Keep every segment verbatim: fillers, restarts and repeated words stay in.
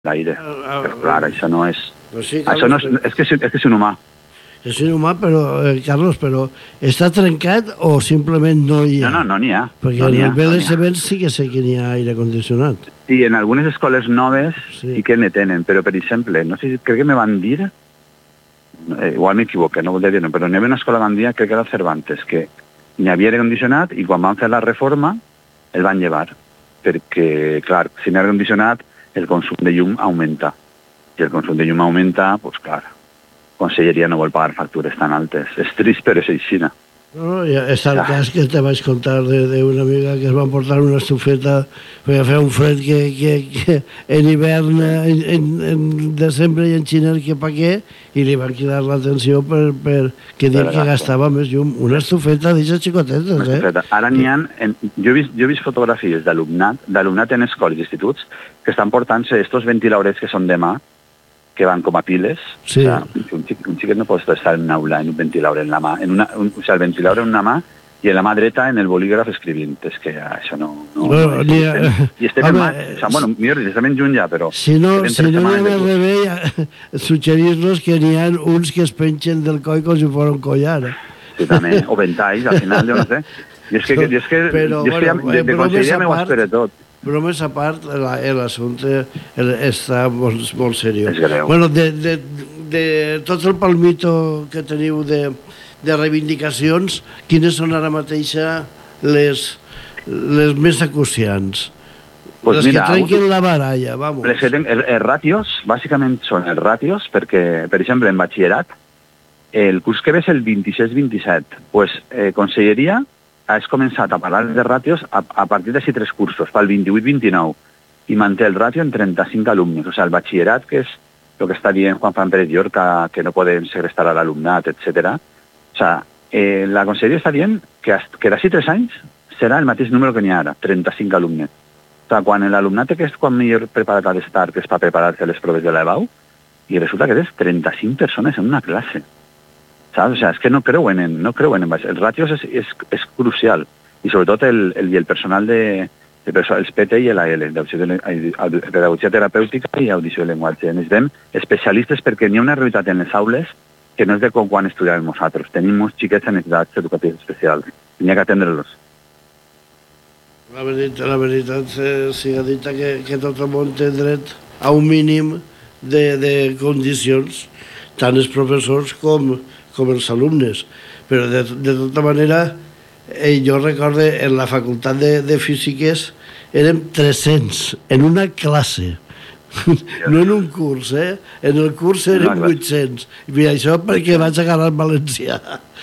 l'aire. Ah, Però clar, això no és... Pues sí, Carlos, això no és, però... és, que és, és que és un humà. És un humà, però, eh, Carlos, però està trencat o simplement no hi ha? No, no, no n'hi ha. Perquè no en ha, el B L S no B sí que sé que n'hi ha aire condicionat. Sí, en algunes escoles noves sí, sí que ne tenen, però, per exemple, no sé si crec que me van dir, eh, igual m'equivoque, no voldria dir-ho, però n'hi havia una escola van dir, crec que era Cervantes, que n'hi havia aire condicionat i quan van fer la reforma el van llevar, perquè, clar, si n'hi ha aire condicionat, el consum de llum augmenta. Si el consum de llum augmenta, doncs, clar, Conselleria no vol pagar factures tan altes. És trist, però és així. No, ja és el cas que te vaig contar d'una amiga que es va portar una estufeta perquè feia un fred que, que, que en hivern, en, en, en desembre i en xiner que pa què, i li van cridar l'atenció per, per que dir que gastava més llum. Una estufeta d'aquestes xicotetes, eh? Estufeta. Ara n'hi ha... En, jo, he vist, jo he vist fotografies d'alumnat, d'alumnat en escoles i instituts que estan portant-se estos ventiladors que són de mà, que van com a piles. Sí. O sea, un, xic, un xiquet no pot estar en una aula en un ventilador en la mà. En una, un, o sea, el ventilador en una mà i en la mà dreta en el bolígraf escrivint. És que això no... no, no, no ni, estem, I estem home, en mà. O sea, bueno, millor, estem en juny ja, però... Si no, si no anem a rebé, suggerir-nos que n'hi ha uns que es pengen del coll com si fos un collar. Sí, també. O ventalls, al final, jo no sé. I és que, jo és que, però, jo és que bueno, ja, de, de conselleria m'ho espero tot. Bromes a part, l'assumpte està molt, molt seriós. És greu. Bueno, de, de, de tot el palmito que teniu de, de reivindicacions, quines són ara mateixa les, les més acuciants? Pues les mira, que trenquen la baralla, vamos. Les que ten, els, els ràtios, bàsicament són els ràtios, perquè, per exemple, en batxillerat, el curs que ve és el vint-i-sis vint-i-set, pues, eh, Conselleria has començat a parlar de ràtios a, a partir de tres cursos, pel vint-i-vuit vint-i-nou, i manté el ràtio en trenta-cinc alumnes. O sigui, el batxillerat, que és el que està dient Juan Fran Pérez Llorca, que no poden segrestar a l'alumnat, etcètera. O sigui, eh, la Conselleria està dient que, que d'ací tres anys serà el mateix número que n'hi ha ara, trenta-cinc alumnes. O sigui, quan l'alumnat que és quan millor preparat ha d'estar, que és per preparar-se les proves de l'EBAU, i resulta que és trenta-cinc persones en una classe. Saps? O sigui, és que no creuen en, no creuen en baix. Els ràtios és, és, és crucial. I sobretot el, el, el personal de, de personal, els P T i l'A L, de pedagogia terapèutica i audició i llenguatge. Necessitem especialistes perquè n'hi ha una realitat en les aules que no és de com quan estudiàvem nosaltres. Tenim molts xiquets en necessitats educatives especials. N'hi ha que atendre-los. La veritat, la veritat siga dita que, que tot el món té dret a un mínim de, de condicions, tant els professors com com els alumnes, però de, de tota manera eh, jo recordo en la facultat de, de físiques érem tres-cents en una classe, no en un curs, eh? En el curs érem vuit-cents, i això perquè vaig agarrar el valencià.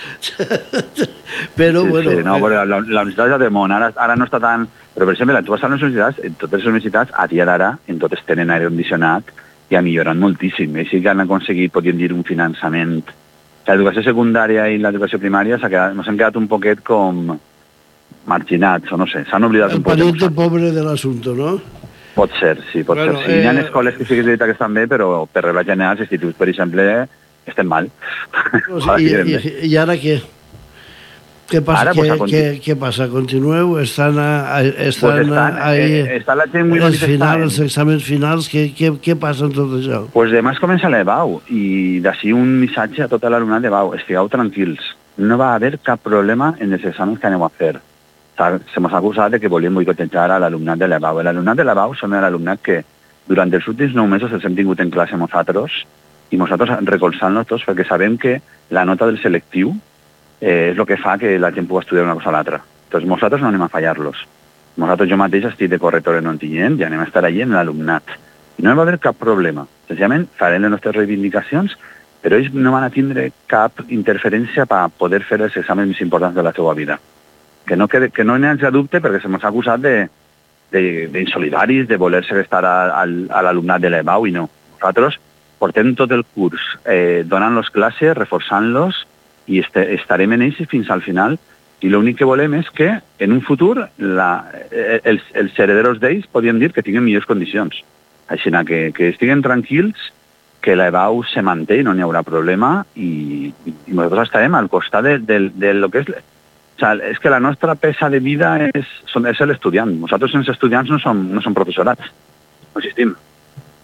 Però, sí, bueno... Sí, no, però la, la universitat ja té món, ara, ara no està tan... Però, per exemple, tu vas a les universitats, en totes les universitats, a dia d'ara, en totes tenen aire condicionat i ha millorat moltíssim. Així que han aconseguit, podríem dir, un finançament. L'educació secundària i l'educació primària ens han quedat un poquet com marginats, o no sé, s'han oblidat un poc. El pariente pobre de l'assumpte, no? Pot ser, sí, pot bueno, ser. Sí. Eh... Hi ha escoles que sí que és veritat que estan bé, però per regla general, els instituts, per exemple, estem mal. O sigui, i, i, I ara què? Què passa? Ara, què, pues, què, què passa? Continueu? Estan, a, estan, pues estan ahí... Eh, està la gent molt els finals, els exàmens finals, què, què, què passa en tot això? Doncs pues demà es comença l'EBAU, i d'ací un missatge a tota l'alumnat d'EBAU. Estigueu tranquils. No va haver cap problema en els exàmens que aneu a fer. Se m'ha acusat de que volíem boicotejar a l'alumnat de l'EBAU. L'alumnat de l'EBAU són l'alumnat que durant els últims nou mesos els hem tingut en classe nosaltres, i nosaltres recolzant-nos tots perquè sabem que la nota del selectiu Eh, és el que fa que la gent pugui estudiar una cosa a l'altra. Doncs nosaltres no anem a fallar-los. Nosaltres jo mateix estic de corrector en Ontinyent i anem a estar allà en l'alumnat. I no hi va haver cap problema. Senzillament farem les nostres reivindicacions, però ells no van a tindre cap interferència per poder fer els exàmens més importants de la seva vida. Que no, que, que no n'hi hagi dubte perquè se m'ha acusat d'insolidaris, de, de, de voler segrestar a, a, a l'alumnat de l'EBAU i no. Nosaltres portem tot el curs eh, donant-los classes, reforçant-los, i este, estarem en ells fins al final, i l'únic que volem és que en un futur la, els, els herederos d'ells podien dir que tinguin millors condicions. Així que, que estiguen tranquils, que l'EBAU se manté i no n'hi haurà problema, i, i nosaltres estarem al costat de, de, de lo que és... O sigui, és que la nostra peça de vida és, és l'estudiant. Nosaltres sense estudiants no som, no som professorats. No existim.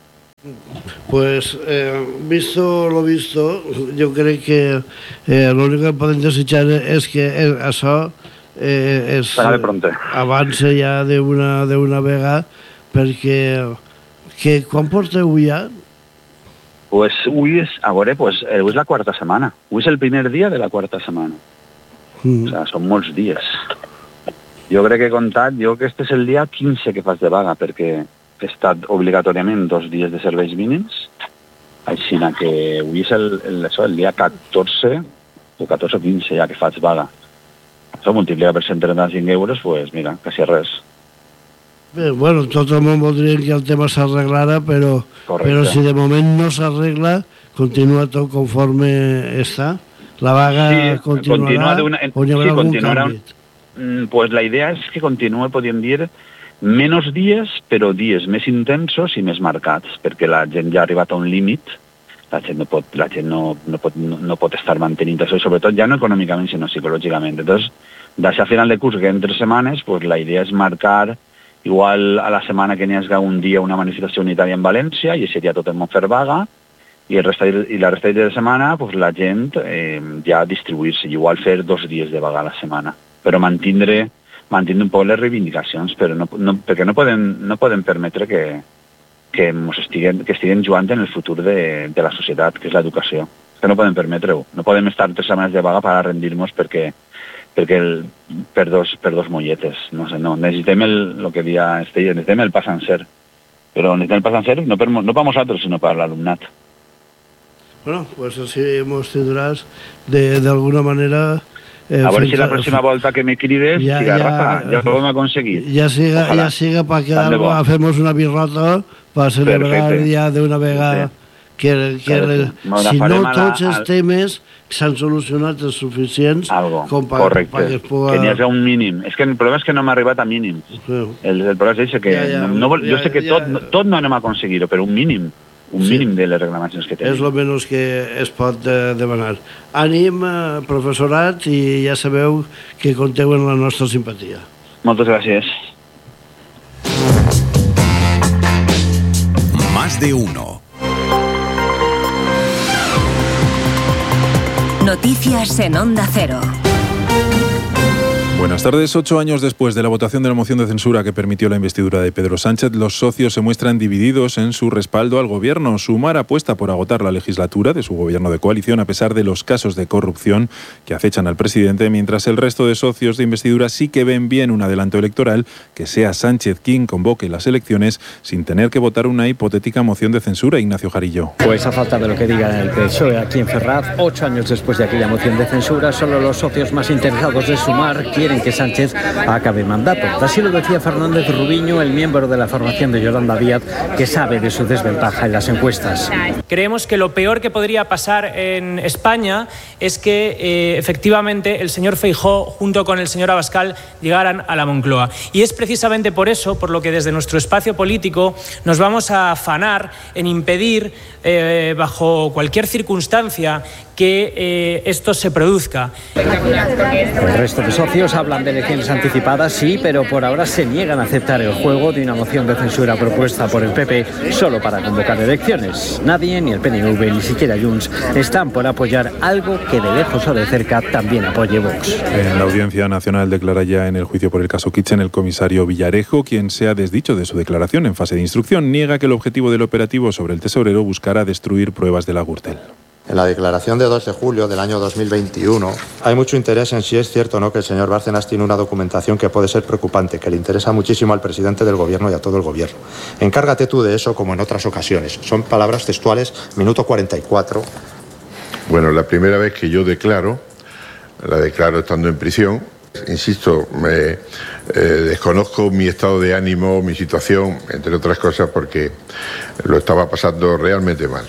Pues, eh, visto lo visto, jo crec que eh, l'únic que podem desitjar és que això eh, és, avança ja d'una d'una vegada, perquè que quan porteu ja? Pues avui és, a veure, pues, avui és la quarta setmana. Avui és el primer dia de la quarta setmana. Mm. O sigui, són molts dies. Jo crec que he comptat, jo que este és el dia quinze que fas de vaga, perquè he estat obligatòriament dos dies de serveis mínims, així que avui és el, el, això, el dia catorze o catorze o quinze ja que faig vaga. Això multiplica per cent trenta-cinc euros, pues mira, quasi res. Bé, bueno, tot el món voldria que el tema s'arreglara, però, però si de moment no s'arregla, continua tot conforme està. La vaga sí, continuarà continua o hi haurà sí, algun canvi? Un, pues la idea és que continua, podríem dir, menys dies, però dies més intensos i més marcats, perquè la gent ja ha arribat a un límit, la gent no pot, la gent no, no, pot, no, no pot estar mantenint això, i sobretot ja no econòmicament, sinó psicològicament. Entonces, d'això a final de curs, que en tres setmanes, pues, la idea és marcar, igual a la setmana que n'hi hagi un dia una manifestació unitària en València, i seria tot el món fer vaga, i, el resta, i la resta de setmana pues, la gent eh, ja distribuir-se, igual fer dos dies de vaga a la setmana, però mantindre mantindre un poc les reivindicacions, però no, no, perquè no podem, no podem permetre que, que, estiguen, que estiguen jugant en el futur de, de la societat, que és l'educació. Que no podem permetre-ho. No podem estar tres setmanes de vaga per a rendir-nos perquè, perquè el, per, dos, per dos molletes. No sé, no. Necessitem el, lo que dia Estella, necessitem el pas sencer. Però necessitem el pas sencer no per, no per nosaltres, sinó per l'alumnat. Bueno, pues así hemos tendrás de, de alguna manera... Eh, a veure si la pròxima volta que me crides, ja, siga, ja, Rafa, ja ho hem aconseguit. Ja siga, ja siga perquè algo, femos una birrota per celebrar ja d'una vegada sí. que, que sí. si no tots els al... temes s'han solucionat els suficients algo, com per, correcte, que, puga... que n'hi hagi un mínim. És que el problema és que no hem arribat a mínims. Sí. El, el problema és que ja, ja, no, no, jo ja, sé que ja, tot, ja. tot no anem a aconseguir-ho, però un mínim. un sí. mínim de les reclamacions que tenim. És el menys que es pot de, demanar. Ànim, eh, professorat, i ja sabeu que compteu en la nostra simpatia. Moltes gràcies. Más de uno. Noticias en Onda Cero. Buenas tardes. Ocho años después de la votación de la moción de censura que permitió la investidura de Pedro Sánchez, los socios se muestran divididos en su respaldo al gobierno. Sumar apuesta por agotar la legislatura de su gobierno de coalición a pesar de los casos de corrupción que acechan al presidente, mientras el resto de socios de investidura sí que ven bien un adelanto electoral, que sea Sánchez quien convoque las elecciones sin tener que votar una hipotética moción de censura. Ignacio Jarillo. Pues a falta de lo que diga el P S O E aquí en Ferraz, ocho años después de aquella moción de censura, solo los socios más interesados de Sumar quieren que Sánchez acabe mandato. Así lo decía Fernández Rubiño, el miembro de la formación de Yolanda Díaz, que sabe de su desventaja en las encuestas. Creemos que lo peor que podría pasar en España es que eh, efectivamente el señor Feijóo junto con el señor Abascal llegaran a la Moncloa. Y es precisamente por eso por lo que desde nuestro espacio político nos vamos a afanar en impedir eh, bajo cualquier circunstancia que eh, esto se produzca. El resto de socios hablan de elecciones anticipadas, sí, pero por ahora se niegan a aceptar el juego de una moción de censura propuesta por el P P solo para convocar elecciones. Nadie, ni el P N V, ni siquiera Junts, están por apoyar algo que de lejos o de cerca también apoye Vox. En la Audiencia Nacional declara ya en el juicio por el caso Kitchen el comisario Villarejo, quien se ha desdicho de su declaración en fase de instrucción. Niega que el objetivo del operativo sobre el tesorero buscara destruir pruebas de la Gürtel. En la declaración de dos de julio del año dos mil veintiuno hay mucho interés en si es cierto o no que el señor Bárcenas tiene una documentación que puede ser preocupante, que le interesa muchísimo al presidente del gobierno y a todo el gobierno. Encárgate tú de eso como en otras ocasiones. Son palabras textuales, minuto cuarenta y cuatro. Bueno, la primera vez que yo declaro, la declaro estando en prisión. Insisto, me, eh, desconozco mi estado de ánimo, mi situación, entre otras cosas, porque lo estaba pasando realmente mal.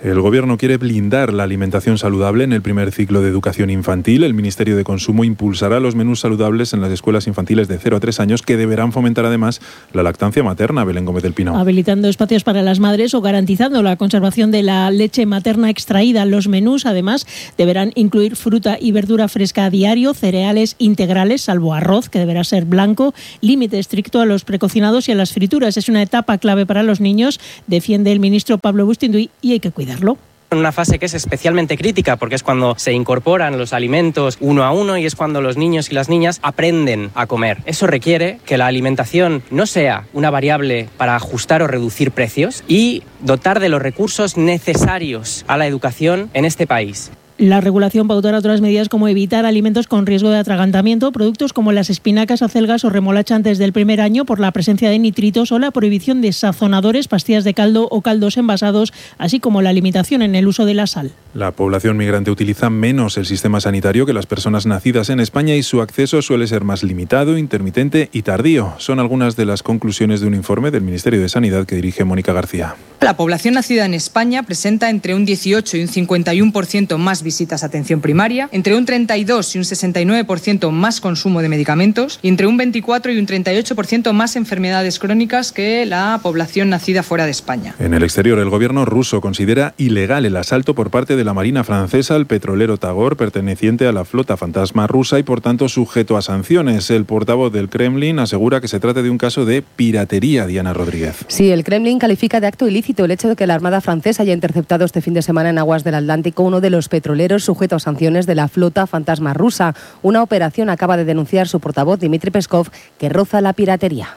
El Gobierno quiere blindar la alimentación saludable en el primer ciclo de educación infantil. El Ministerio de Consumo impulsará los menús saludables en las escuelas infantiles de cero a tres años, que deberán fomentar además la lactancia materna. Belén Gómez del Pino. Habilitando espacios para las madres o garantizando la conservación de la leche materna extraída. Los menús, además, deberán incluir fruta y verdura fresca a diario, cereales integrales, salvo arroz, que deberá ser blanco, límite estricto a los precocinados y a las frituras. Es una etapa clave para los niños, defiende el ministro Pablo Bustinduy, y hay que cuidarlo. En una fase que es especialmente crítica porque es cuando se incorporan los alimentos uno a uno y es cuando los niños y las niñas aprenden a comer. Eso requiere que la alimentación no sea una variable para ajustar o reducir precios y dotar de los recursos necesarios a la educación en este país. La regulación pautará otras medidas como evitar alimentos con riesgo de atragantamiento, productos como las espinacas, acelgas o remolacha antes del primer año por la presencia de nitritos o la prohibición de sazonadores, pastillas de caldo o caldos envasados, así como la limitación en el uso de la sal. La población migrante utiliza menos el sistema sanitario que las personas nacidas en España y su acceso suele ser más limitado, intermitente y tardío. Son algunas de las conclusiones de un informe del Ministerio de Sanidad que dirige Mónica García. La población nacida en España presenta entre un dieciocho y un cincuenta y uno por ciento más visitas a atención primaria, entre un treinta y dos y un sesenta y nueve por ciento más consumo de medicamentos y entre un veinticuatro y un treinta y ocho por ciento más enfermedades crónicas que la población nacida fuera de España. En el exterior, el gobierno ruso considera ilegal el asalto por parte de la Marina francesa al petrolero Tagor, perteneciente a la flota fantasma rusa y por tanto sujeto a sanciones. El portavoz del Kremlin asegura que se trata de un caso de piratería. Diana Rodríguez. Sí, el Kremlin califica de acto ilícito el hecho de que la Armada francesa haya interceptado este fin de semana en aguas del Atlántico uno de los petroleros sujeto a sanciones de la flota fantasma rusa. Una operación acaba de denunciar su portavoz Dmitry Peskov, que roza la piratería.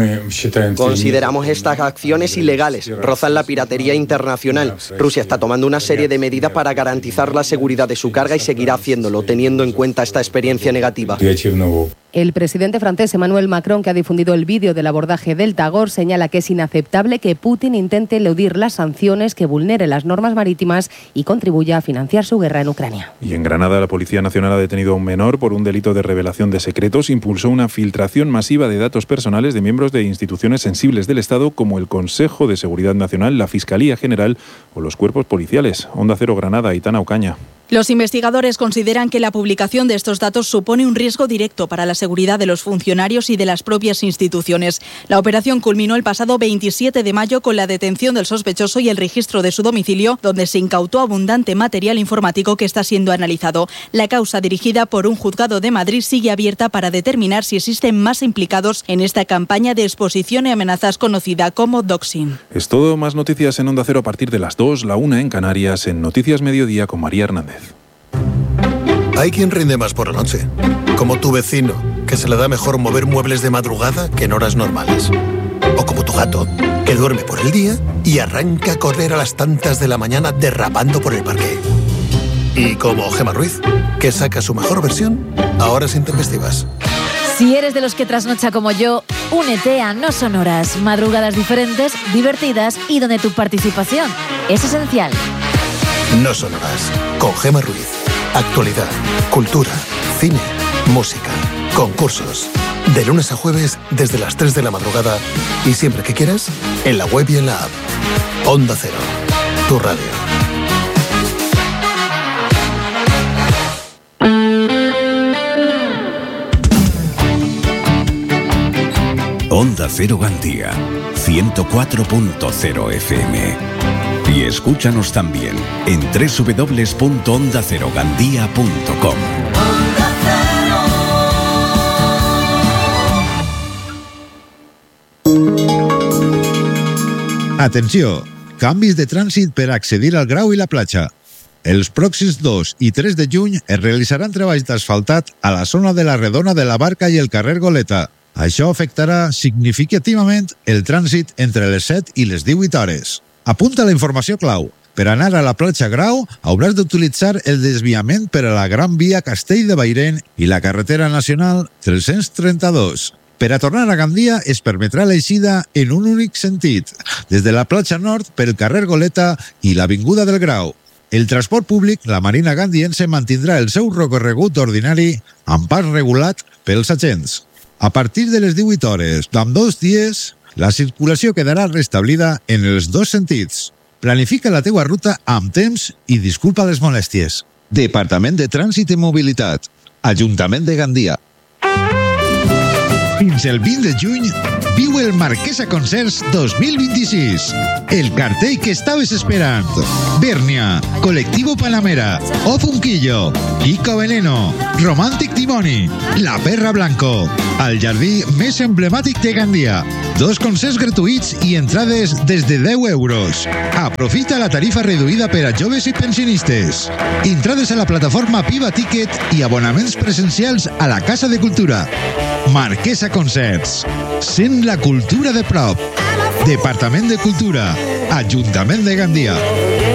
Consideramos estas acciones ilegales, rozan la piratería internacional. Rusia está tomando una serie de medidas para garantizar la seguridad de su carga y seguirá haciéndolo, teniendo en cuenta esta experiencia negativa. El presidente francés Emmanuel Macron, que ha difundido el vídeo del abordaje del Tagor, señala que es inaceptable que Putin intente eludir las sanciones, que vulnere las normas marítimas y contribuya a financiar su guerra en Ucrania. Y en Granada, la Policía Nacional ha detenido a un menor por un delito de revelación de secretos. Impulsó una filtración masiva de datos personales de miembros de instituciones sensibles del Estado como el Consejo de Seguridad Nacional, la Fiscalía General o los cuerpos policiales. Onda Cero Granada, Aitana Ocaña. Los investigadores consideran que la publicación de estos datos supone un riesgo directo para la seguridad de los funcionarios y de las propias instituciones. La operación culminó el pasado veintisiete de mayo con la detención del sospechoso y el registro de su domicilio, donde se incautó abundante material informático que está siendo analizado. La causa, dirigida por un juzgado de Madrid, sigue abierta para determinar si existen más implicados en esta campaña de exposición y amenazas conocida como doxing. Es todo. Más noticias en Onda Cero a partir de las dos, la una en Canarias, en Noticias Mediodía con María Hernández. Hay quien rinde más por la noche, como tu vecino, que se le da mejor mover muebles de madrugada que en horas normales. O como tu gato, que duerme por el día y arranca a correr a las tantas de la mañana derrapando por el parque. Y como Gemma Ruiz, que saca su mejor versión a horas intempestivas. Si eres de los que trasnocha como yo, únete a No Son Horas. Madrugadas diferentes, divertidas y donde tu participación es esencial. No Son Horas, con Gemma Ruiz. Actualidad, cultura, cine, música, concursos. De lunes a jueves desde las tres de la madrugada y siempre que quieras, en la web y en la app. Onda Cero, tu radio. Onda Cero Gandía, ciento cuatro punto cero F M. Y escúchanos también en doble u doble u doble u punto onda cero gandía punto com. Atenció! Canvis de trànsit per accedir al Grau i la platja. Els pròxims dos i tres de juny es realitzaran treballs d'asfaltat a la zona de la Redona de la Barca i el carrer Goleta. Això afectarà significativament el trànsit entre les set i les divuit hores. Apunta la informació clau. Per anar a la platja Grau hauràs d'utilitzar el desviament per a la Gran Via Castell de Bairén i la carretera nacional tres-cents trenta-dos. Per a tornar a Gandia es permetrà l'eixida en un únic sentit, des de la platja nord pel carrer Goleta i l'Avinguda del Grau. El transport públic, la Marina Gandiense, mantindrà el seu recorregut ordinari amb pas regulat pels agents. A partir de les divuit hores d'ambdós dies, la circulació quedarà restablida en els dos sentits. Planifica la teua ruta amb temps i disculpa les molèsties. Departament de Trànsit i Mobilitat. Ajuntament de Gandia. Fins el vint de juny, viu el Marquesa Concerts dos mil vint-i-sis. El cartell que estaves esperant. Bèrnia, Colectivo Panamera, O Funquillo, Kiko Veneno, Romantic Dimoni, La Perra Blanco, el jardí més emblemàtic de Gandia. Dos concerts gratuïts i entrades des de deu euros. Aprofita la tarifa reduïda per a joves i pensionistes. Entrades a la plataforma Piva Ticket i abonaments presencials a la Casa de Cultura. Marquesa Concerts. Sent la cultura de prop. Departament de Cultura. Ajuntament de Gandia.